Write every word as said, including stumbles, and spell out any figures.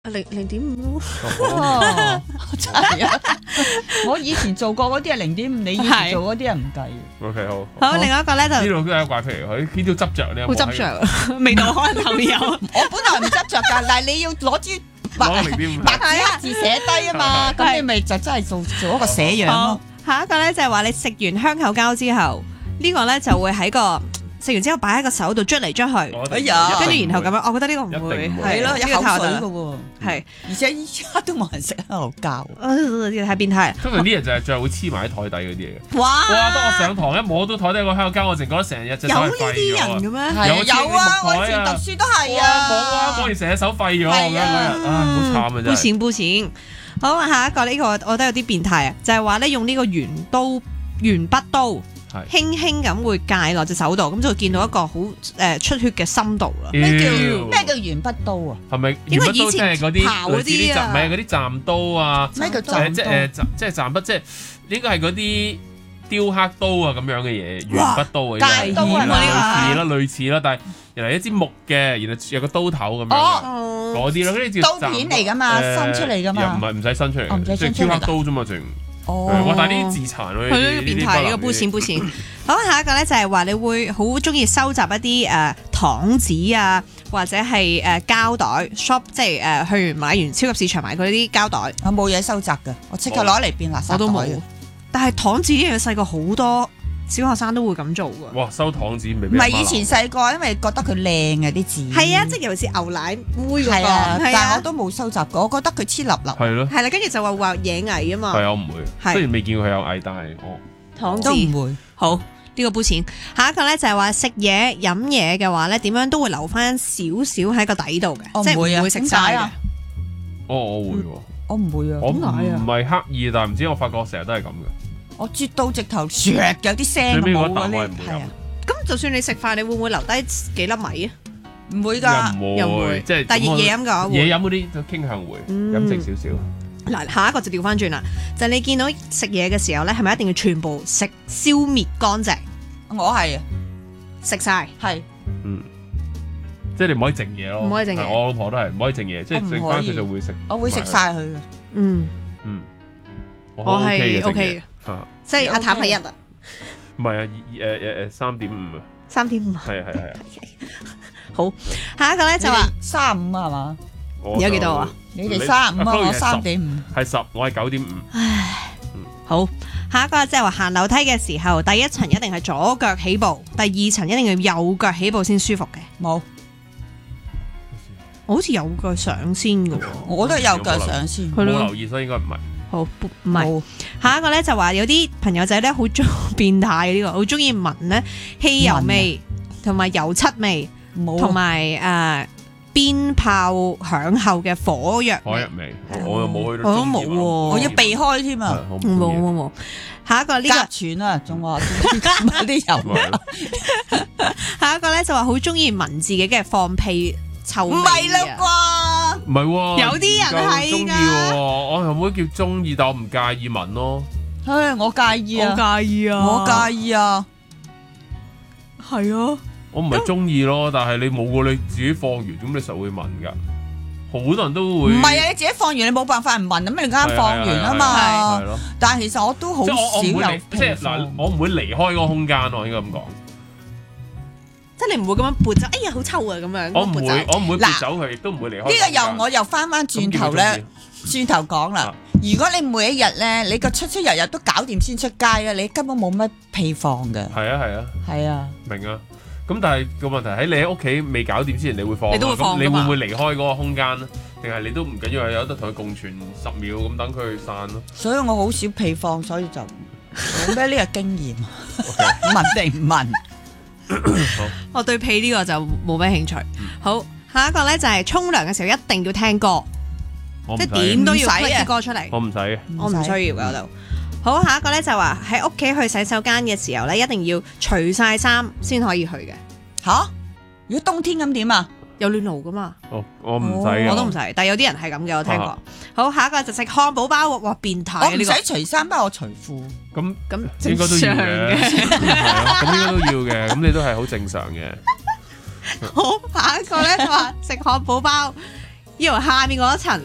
零零點五咯。 哦，真係啊！我以前做過嗰啲係零點五，你以前做嗰啲係唔計。 O K 好。 好，另外一個咧就呢度都有怪癖嚟，佢呢度執着，你有冇？ 好執着，味道可能頭有。 我本來唔執着㗎，但係你要攞支白白紙黑字寫低啊嘛，咁你咪就真係做做一個寫樣咯。 下一個咧就係話你食完香口膠之後，呢個咧就會喺個食完之後擺喺個手度捽嚟捽去， 哎呀， 跟住然後咁樣，我覺得呢個唔會係咯，有口水嘅喎， 係， 而且依家都冇人食香口膠， 呢個太變態。 通常啲人就係最後會黐埋喺台底嗰啲嘢嘅。 哇！ 哇！當我上堂一摸到台底個香口膠，我淨覺得成日隻手係廢咗。 有呢啲人嘅咩？ 有有啊！我以前讀書都係啊。 冇啊！果然成隻手廢咗，我覺得嗰日唉好慘啊真係。 不行不行。好，下一個呢個我覺得有啲變態啊，就係話咧用呢個圓刀鉛筆刀。輕輕咁會戒落隻手度，咁就會見到一個好誒出血嘅深度啦。 咩叫咩叫鉛筆刀啊？ 係咪鉛筆刀即係嗰啲類似啲站，唔係嗰啲站刀啊？ 咩叫站刀？ 即係誒即係站筆，即係應該係嗰啲雕刻刀啊咁樣嘅嘢，鉛筆刀啊， 戒刀啊， 類似啦，類似啦，但係原來一支木嘅，然後有個刀頭咁樣嗰啲咯，嗰啲叫刀片嚟㗎嘛，伸出嚟㗎嘛， 又唔係唔使伸出嚟， 唔使伸出嚟， 即係雕刻刀啫嘛，淨。 哦， 我但係呢啲自殘咯， 係咯，變態呢個杯錢杯錢。好，下一個咧就係話你會好中意收集一啲誒糖紙啊，或者係誒膠袋 shop， 即係誒去完買完超級市場買嗰啲膠袋。 我冇嘢收集㗎，我即刻攞嚟變垃圾袋。 我都冇。但係糖紙呢樣細個好多小學生都會咁做㗎。 哇！收糖紙未必唔係以前細個，因為覺得佢靚啊啲紙。 係啊，即係尤其是牛奶妹嗰個。 係啊，但係我都冇收集過，我覺得佢黐立立。 係咯。 係啦，跟住就話話野蟻啊嘛。 係啊，我唔會。雖然未見過佢有蟻，但係我糖都唔會。 好，呢個杯錢。下一個咧就係話食嘢飲嘢嘅話咧，點樣都會留翻少少喺個底度嘅，即係唔會食晒嘅。 哦，我會喎。 我唔會啊。 我唔係刻意，但係唔知我發覺成日都係咁嘅。 我啜到直頭唰有啲聲冇嗰啲， 係啊。 咁就算你食飯，你會唔會留低幾粒米啊？ 唔會㗎， 又唔會，即係但係熱嘢飲嘅話， 嘢飲嗰啲就傾向會飲食少少。 嗱，下一個就調翻轉啦，就係你見到食嘢嘅時候咧，係咪一定要全部食消滅乾淨？ 我係啊， 食晒係， 嗯，即係你唔可以剩嘢咯， 唔可以剩嘢。 我老婆都係唔可以剩嘢，即係剩翻佢就會食。 我會食晒佢嘅。 嗯嗯， 我係 OK 嘅，即係阿譚係一啊。 唔係啊，誒誒誒三點五啊。 三點五。 係啊係啊係啊。 好，下一個咧就話三五啊係嘛？ 而家幾多啊？ 你哋三五啊，我三點五。 係十，我係九點五。 唉，好，下一個即係話行樓梯嘅時候，第一層一定係左腳起步，第二層一定要右腳起步先舒服嘅。 冇， 我好似右腳上先嘅喎。 我都係右腳上先。 冇留意，所以應該唔係。 好，唔係。下一個咧就話有啲朋友仔咧好中變態嘅呢個，好中意聞咧汽油味同埋油漆味，同埋誒鞭炮響後嘅火藥火藥味，我又冇去到。 我都冇喎， 我要避開添啊！ 冇冇冇。下一個呢個傳啊，仲話買啲油。 下一個咧就話好中意聞自己嘅放屁臭味。唔係啦啩？ 唔係喎， 有啲人係中意喎，我又唔會叫中意，但我唔介意聞咯。 唉，我介意啊！ 我介意啊！ 我介意啊！ 係啊。 我唔係中意咯，但係你冇過你自己放完，咁你實會聞噶。好多人都會。唔係啊，你自己放完你冇辦法唔聞，咁你啱放完啊嘛。係咯。但係其實我都好少有。 即係嗱，我唔會離開嗰個空間咯，應該咁講。 即係你唔會咁樣撥走，哎呀好臭啊咁樣。 我唔會，我唔會撥走佢，亦都唔會離開。 呢個又我又翻翻轉頭咧，轉頭講啦。如果你每一日咧，你個出出入入都搞掂先出街咧，你根本冇乜屁放嘅。 係啊係啊。 係啊。 明啊。咁但係個問題喺你喺屋企未搞掂之前，你會放， 你都會放㗎嘛？ 你會唔會離開嗰個空間咧？定係你都唔緊要，有得同佢共存十秒咁等佢散咯？ 所以我好少屁放，所以就冇咩呢個經驗。問定唔問？ 我對屁呢個就冇咩興趣。好，下一個咧就係沖涼嘅時候一定要聽歌，即係點都要聽啲歌出嚟。 我唔使嘅， 我唔需要噶度。好，下一個咧就話喺屋企去洗手間嘅時候咧，一定要除晒衫先可以去嘅。 吓？如果冬天咁點啊？ 有暖爐噶嘛？ 哦，我唔使嘅， 我都唔使。但係有啲人係咁嘅，我聽過。好，下一個就食漢堡包，哇變態！ 我唔使除衫，不過我除褲。 咁咁應該都要嘅，咁應該都要嘅。咁你都係好正常嘅。 好，下一個咧就話食漢堡包。 要由下面嗰一層